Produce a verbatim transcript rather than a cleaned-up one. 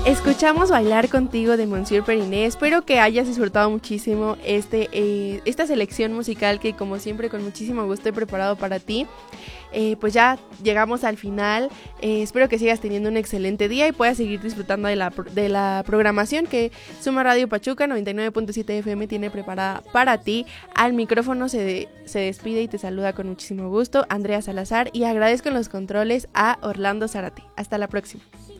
Escuchamos Bailar Contigo de Monsieur Periné. Espero que hayas disfrutado muchísimo este, eh, esta selección musical que, como siempre, con muchísimo gusto he preparado para ti. Eh, pues ya llegamos al final. Eh, espero que sigas teniendo un excelente día y puedas seguir disfrutando de la, de la programación que Suma Radio Pachuca noventa y nueve punto siete F M tiene preparada para ti. Al micrófono se, de, se despide y te saluda con muchísimo gusto Andrea Salazar, y agradezco en los controles a Orlando Zárate. Hasta la próxima.